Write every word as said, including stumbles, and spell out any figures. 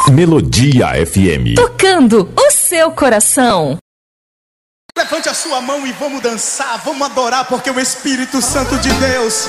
Melodia F M. Tocando o seu coração. Levante a sua mão e vamos dançar, vamos adorar, porque o Espírito Santo de Deus